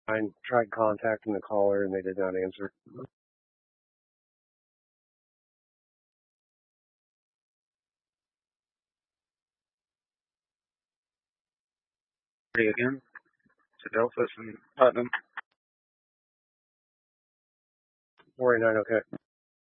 I tried contacting the caller and they did not answer. Again, to Delphus and Putnam. 49, okay.